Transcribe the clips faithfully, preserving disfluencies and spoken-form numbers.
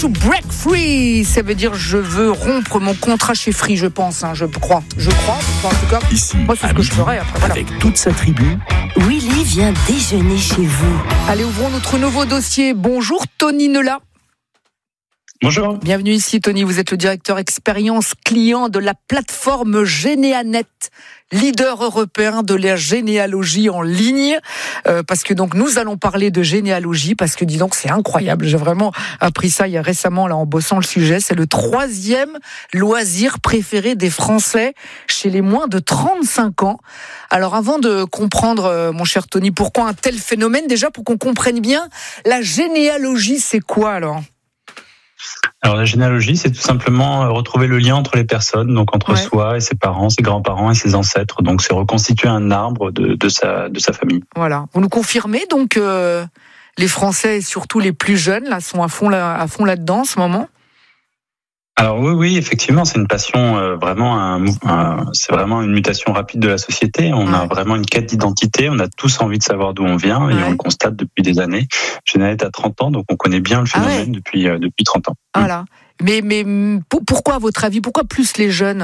to break free. Ça veut dire je veux rompre mon contrat chez Free, je pense, hein, je crois. Je crois, en tout cas, ici, moi c'est ce que je ferai après. Voilà. Avec toute sa tribu, Willy vient déjeuner chez vous. Allez, ouvrons notre nouveau dossier. Bonjour Tony Neula. Bonjour. Bienvenue ici Tony, vous êtes le directeur expérience client de la plateforme Généanet, leader européen de la généalogie en ligne, euh, parce que donc nous allons parler de généalogie, parce que dis donc c'est incroyable, j'ai vraiment appris ça il y a récemment là en bossant le sujet, c'est le troisième loisir préféré des Français chez les moins de trente-cinq ans. Alors avant de comprendre, euh, mon cher Tony, pourquoi un tel phénomène, déjà pour qu'on comprenne bien, la généalogie c'est quoi alors ? Alors la généalogie, c'est tout simplement retrouver le lien entre les personnes, donc entre ouais. soi et ses parents, ses grands-parents et ses ancêtres. Donc c'est reconstituer un arbre de, de, sa, de sa famille. Voilà. Vous nous confirmez donc euh, les Français, et surtout les plus jeunes, là, sont à fond, là, à fond là-dedans en ce moment ? Alors oui, oui, effectivement, c'est une passion euh, vraiment, un, un, c'est vraiment une mutation rapide de la société. On ouais. a vraiment une quête d'identité. On a tous envie de savoir d'où on vient ouais. et on le constate depuis des années. Généanet a trente ans, donc on connaît bien le phénomène ah ouais. depuis euh, depuis trente ans. Voilà. Mais mais pour, pourquoi, à votre avis, pourquoi plus les jeunes ?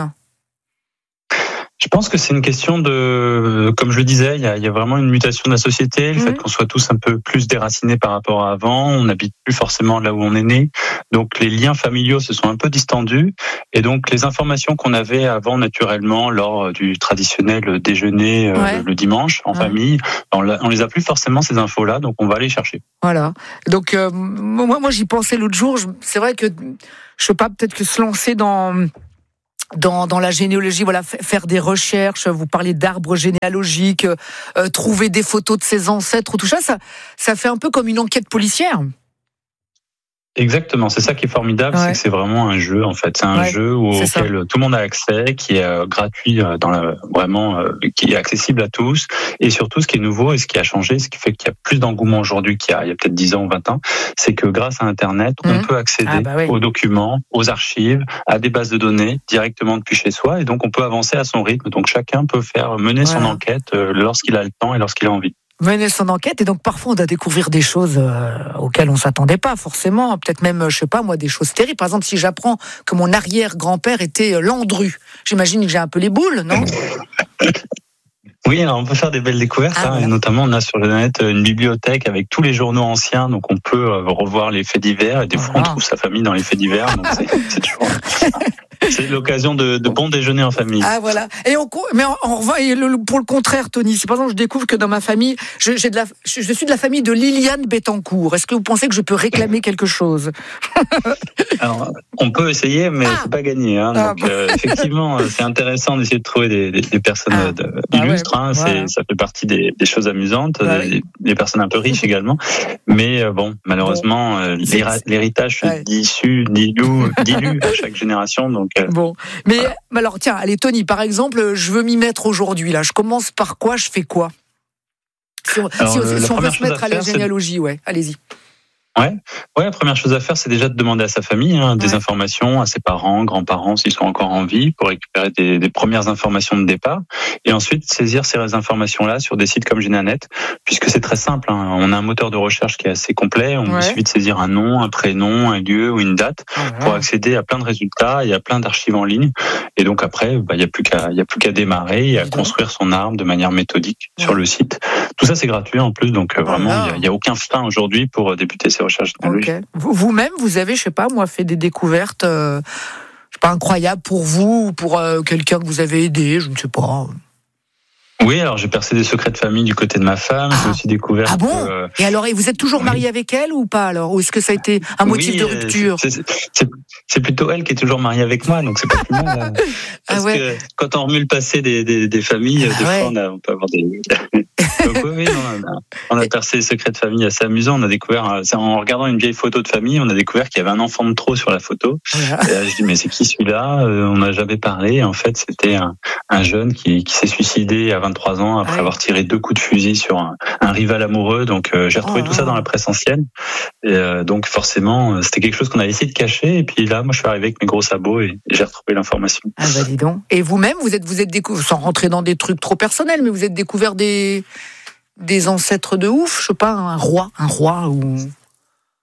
Je pense que c'est une question de, comme je le disais, il y a, il y a vraiment une mutation de la société, le mmh. fait qu'on soit tous un peu plus déracinés par rapport à avant, on n'habite plus forcément là où on est né, donc les liens familiaux se sont un peu distendus, et donc les informations qu'on avait avant naturellement lors du traditionnel déjeuner ouais. euh, le dimanche en ouais. famille, on, on les a plus forcément ces infos-là, donc on va les chercher. Voilà. Donc euh, moi, moi j'y pensais l'autre jour. Je, c'est vrai que je sais pas, peut-être que se lancer dans Dans, dans la généalogie, voilà, faire des recherches, vous parlez d'arbres généalogiques, euh, trouver des photos de ses ancêtres, tout ça, ça, ça fait un peu comme une enquête policière. Exactement, c'est ça qui est formidable, ouais. c'est que c'est vraiment un jeu en fait, c'est un ouais, jeu auquel ça. Tout le monde a accès, qui est euh, gratuit, euh, dans la, vraiment, euh, qui est accessible à tous, et surtout ce qui est nouveau et ce qui a changé, ce qui fait qu'il y a plus d'engouement aujourd'hui qu'il y a, il y a peut-être dix ans ou vingt ans, c'est que grâce à Internet, mmh. on peut accéder ah bah oui. aux documents, aux archives, à des bases de données directement depuis chez soi, et donc on peut avancer à son rythme, donc chacun peut faire mener voilà. son enquête euh, lorsqu'il a le temps et lorsqu'il a envie. Mener son enquête, et donc parfois on doit découvrir des choses euh, auxquelles on s'attendait pas forcément, peut-être même, je sais pas moi, des choses terribles. Par exemple, si j'apprends que mon arrière-grand-père était Landru, j'imagine que j'ai un peu les boules, non ? Oui, alors on peut faire des belles découvertes, ah, hein, voilà. et notamment on a sur le net une bibliothèque avec tous les journaux anciens, donc on peut revoir les faits divers, et des fois voilà. on trouve sa famille dans les faits divers, donc c'est, c'est toujours... C'est l'occasion de, de bon déjeuner en famille. Ah voilà. Et on, mais on, on revient pour le contraire, Tony. Si par exemple je découvre que dans ma famille, je, j'ai de la, je, je suis de la famille de Liliane Bettencourt. Est-ce que vous pensez que je peux réclamer quelque chose ? Alors, on peut essayer, mais ah. c'est pas gagné. Hein. Ah, Donc, euh, effectivement, c'est intéressant d'essayer de trouver des, des, des personnes ah. de, bah illustres. Ouais, hein. Voilà. C'est, ça fait partie des, des choses amusantes. Bah des, oui. des personnes un peu riches également. Mais euh, bon, malheureusement, bon. euh, l'héritage ouais. dilue, dilue, dilue à chaque génération. Donc bon, mais voilà. alors tiens, allez Tony, par exemple, je veux m'y mettre aujourd'hui là. Je commence par quoi ? Je fais quoi ? Si on, alors, si, le, si on veut se mettre à, à la généalogie, c'est... ouais, allez-y. Ouais, ouais. La première chose à faire, c'est déjà de demander à sa famille hein, des ouais. informations, à ses parents, grands-parents, s'ils sont encore en vie, pour récupérer des, des premières informations de départ, et ensuite saisir ces informations-là sur des sites comme Généanet, puisque c'est très simple. Hein. On a un moteur de recherche qui est assez complet. On ouais. suffit de saisir un nom, un prénom, un lieu ou une date ouais. pour accéder à plein de résultats. Il y a plein d'archives en ligne, et donc après, bah, il n'y a plus qu'à, il y a plus qu'à démarrer et à construire son arbre de manière méthodique ouais. sur le site. Tout ça, c'est gratuit en plus, donc euh, vraiment, il n'y a, a aucun frein aujourd'hui pour débuter ces recherches. Okay. Vous-même, vous avez, je sais pas, moi, fait des découvertes, euh, je sais pas, incroyables pour vous ou pour euh, quelqu'un que vous avez aidé, je ne sais pas. Oui, alors j'ai percé des secrets de famille du côté de ma femme. Ah. J'ai aussi découvert. Ah bon que, euh... Et alors, et vous êtes toujours marié oui. avec elle ou pas alors ? Ou est-ce que ça a été un motif oui, de rupture ? c'est, c'est, c'est, c'est plutôt elle qui est toujours mariée avec moi, donc c'est pas plus mal. Parce ah ouais. que quand on remue le passé des, des, des familles, ah des ouais. fois on, a, on peut avoir des. Donc oui, on a, on a percé des secrets de famille assez amusants. On a découvert, en regardant une vieille photo de famille, on a découvert qu'il y avait un enfant de trop sur la photo. Ah. Et là, je dis mais c'est qui celui-là ? On n'a jamais parlé. Et en fait, c'était un, un jeune qui, qui s'est suicidé à vingt-trois ans après ah oui. avoir tiré deux coups de fusil sur un, un rival amoureux. Donc euh, j'ai retrouvé oh, tout ça dans la presse ancienne. Et euh, donc forcément, c'était quelque chose qu'on avait essayé de cacher. Et puis là, moi, je suis arrivé avec mes gros sabots et j'ai retrouvé l'information. Ah bah dis donc. Et vous-même, vous êtes, vous êtes découvert, sans rentrer dans des trucs trop personnels, mais vous êtes découvert des des ancêtres de ouf, je sais pas, un roi, un roi ou.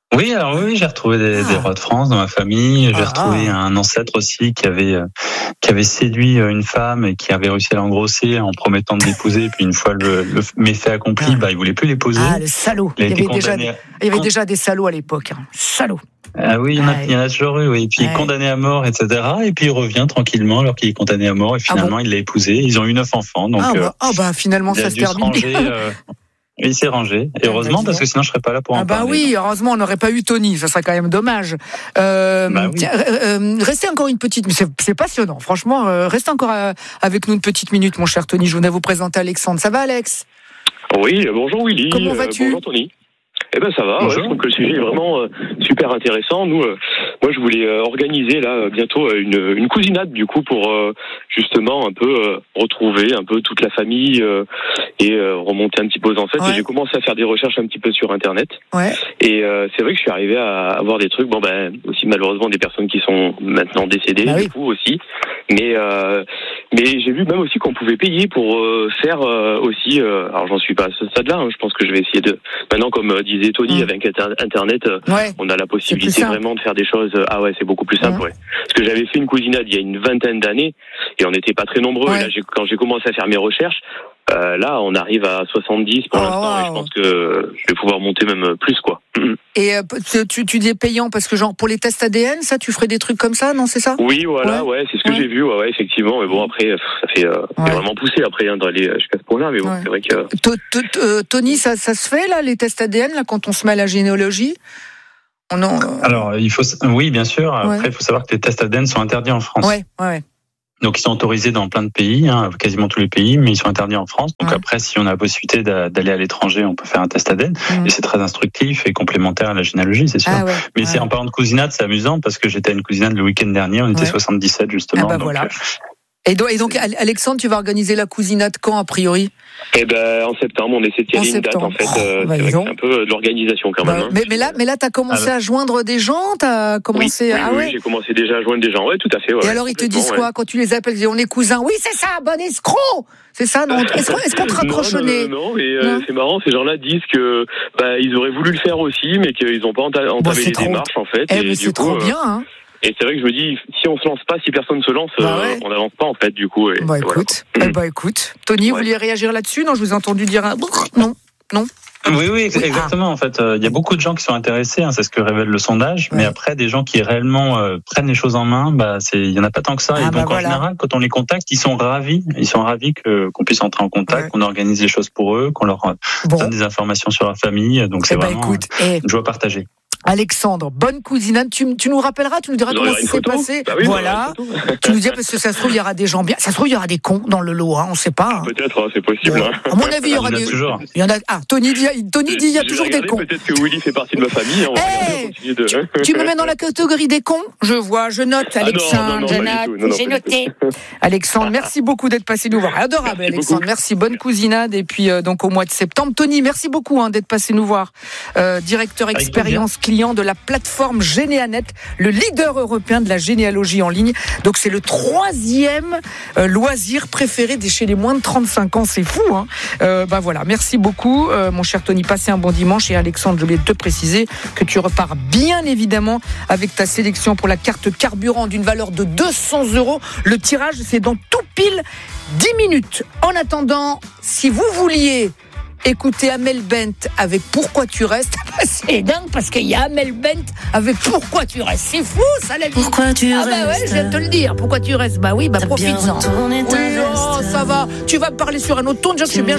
Oui, alors oui, j'ai retrouvé des, ah. des rois de France dans ma famille. J'ai ah. retrouvé un ancêtre aussi qui avait qui avait séduit une femme et qui avait réussi à l'engrosser en promettant de l'épouser. Puis une fois le, le méfait accompli, ah. bah il voulait plus l'épouser. Ah, le salaud. Il, il y avait déjà des, il y avait déjà des salauds à l'époque. Hein. Salaud. Ah oui, il y en a, il y en a toujours eu, oui. Et puis ouais. condamné à mort, et cetera. Et puis il revient tranquillement alors qu'il est condamné à mort. Et finalement, ah bon il l'a épousé. Ils ont eu neuf enfants. Donc, ah bah, euh, oh bah finalement, ça se termine bien. Euh, il s'est rangé. Et heureusement, parce que sinon, je serais pas là pour en ah bah parler. Oui, heureusement, on n'aurait pas eu Tony. Ça serait quand même dommage. Euh, bah oui. tiens, euh, restez encore une petite... C'est, c'est passionnant, franchement. Euh, restez encore euh, avec nous une petite minute, mon cher Tony. Je voulais vous présenter Alexandre. Ça va, Alex ? Oui, bonjour Willy. Comment vas-tu ? euh, Bonjour Tony. Eh ben ça va, ouais, je trouve que le sujet est vraiment euh, super intéressant. Nous, euh, moi je voulais euh, organiser là euh, bientôt euh, une, une cousinade du coup pour euh, justement un peu euh, retrouver un peu toute la famille euh, et euh, remonter un petit peu aux ancêtres. Ouais. Et j'ai commencé à faire des recherches un petit peu sur internet. Ouais. Et euh, c'est vrai que je suis arrivé à avoir des trucs. Bon ben aussi malheureusement des personnes qui sont maintenant décédées bah du oui. coup aussi. Mais euh, mais j'ai vu même aussi qu'on pouvait payer pour euh, faire euh, aussi. Euh, alors j'en suis pas à ce stade-là. Hein, je pense que je vais essayer de maintenant comme euh, disait Tony, mmh. avec Internet, ouais. on a la possibilité vraiment de faire des choses. Ah ouais, c'est beaucoup plus simple. Mmh. Ouais. Parce que j'avais fait une cousinade il y a une vingtaine d'années et on n'était pas très nombreux. Ouais. Là, j'ai, quand j'ai commencé à faire mes recherches, euh, là, on arrive à soixante-dix pour oh, l'instant. Wow. Et je pense que je vais pouvoir monter même plus, quoi. Mmh. Et euh, tu, tu dis payant parce que genre pour les tests A D N, ça, tu ferais des trucs comme ça, non, c'est ça ? Oui, voilà, ouais, ouais c'est ce que ouais. j'ai vu, ouais, ouais, effectivement. Mais bon, après, ça fait euh, ouais. vraiment poussé après hein, d'aller jusqu'à ce point-là. Mais bon, ouais. c'est vrai que. Tony, ça, ça se fait là, les tests A D N là, quand on se met à la généalogie ? On en... Alors, il faut, oui, bien sûr. Après, ouais. il faut savoir que les tests A D N sont interdits en France. Ouais, ouais. Donc, ils sont autorisés dans plein de pays, hein, quasiment tous les pays, mais ils sont interdits en France. Donc, ouais. après, si on a la possibilité d'aller à l'étranger, on peut faire un test A D N. Mmh. Et c'est très instructif et complémentaire à la généalogie, c'est sûr. Ah ouais, mais ouais. c'est en parlant de cousinade, c'est amusant parce que j'étais à une cousinade le week-end dernier, on était ouais. soixante-dix-sept justement. Ah bah donc, voilà. Euh, Et donc, et donc, Alexandre, tu vas organiser la cousinade quand, a priori ? Eh ben, en septembre, on essaie de caler une date, en fait. Euh, oh, bah, c'est, vrai que c'est un peu de l'organisation, quand même. Bah, hein. mais, mais là, mais là, t'as commencé alors. à joindre des gens, t'as commencé oui, à... Oui, ah oui, ouais. j'ai commencé déjà à joindre des gens, ouais, tout à fait. Ouais, et alors, ils te disent quoi, ouais. quand tu les appelles, ils disent, on est cousins. Oui, c'est ça, bon escroc! C'est ça, non? Est-ce qu'on, est-ce qu'on te raccroche au nez? Non, non, non, mais euh, c'est marrant, ces gens-là disent que, bah, ils auraient voulu le faire aussi, mais qu'ils n'ont pas entamé bon, les trop... démarches, en fait. Eh, mais c'est trop bien, hein. Et c'est vrai que je me dis, si on se lance pas, si personne se lance, bah ouais. euh, on n'avance pas en fait du coup. Et, bah, écoute, voilà. eh bah écoute, Tony, ouais. vous vouliez réagir là-dessus ? Non, je vous ai entendu dire un non, non. Oui, oui, exactement. Ah. En fait, il euh, y a beaucoup de gens qui sont intéressés, hein, c'est ce que révèle le sondage. Ouais. Mais après, des gens qui réellement euh, prennent les choses en main, bah, c'est, il y en a pas tant que ça. Ah, et donc, bah en voilà. général, quand on les contacte, ils sont ravis. Ils sont ravis que qu'on puisse entrer en contact, ouais. qu'on organise les choses pour eux, qu'on leur bon. donne des informations sur la famille. Donc, c'est eh vraiment bah, écoute, euh, une joie partagée. Alexandre, bonne cousinade. Tu, tu nous rappelleras, tu nous diras comment ça s'est passé. Bah oui, voilà. Tu nous diras parce que ça se trouve il y aura des gens bien. Ça se trouve il y aura des cons dans le lot, hein, on sait pas. Hein. Peut-être, hein, c'est possible. Bon. Hein. À mon avis, il y aura des. Toujours. Il y en a. Ah, Tony dit, Tony dit, il y a J'ai toujours regardé, des cons. Peut-être que Willy fait partie de ma famille. On hey, de... tu, tu me mets dans la catégorie des cons ? Je vois, je note, Alexandre. Ah non, non, non, je note, j'ai noté. Alexandre, merci beaucoup d'être passé nous voir. Adorable, merci Alexandre. Beaucoup. Merci, bonne cousinade. Et puis euh, donc au mois de septembre, Tony, merci beaucoup hein, d'être passé nous voir. Euh, directeur expérience client de la plateforme Généanet, le leader européen de la généalogie en ligne. Donc c'est le troisième euh, loisir préféré des chez les moins de trente-cinq ans. C'est fou, hein. Euh, bah voilà, merci beaucoup, euh, mon cher Tony. Passez un bon dimanche. Et Alexandre, je voulais te préciser que tu repars bien évidemment avec ta sélection pour la carte carburant d'une valeur de deux cents euros. Le tirage, c'est dans tout pile dix minutes. En attendant, si vous vouliez écoutez Amel Bent avec Pourquoi tu restes. C'est dingue parce qu'il y a Amel Bent avec Pourquoi tu restes. C'est fou ça la vie. Pourquoi tu ah restes. Ah bah ouais, je viens de te le dire. Pourquoi tu restes. Bah oui, bah profite-en. Oui, oh, ça va. Tu vas me parler sur un autre ton. Déjà, je suis bien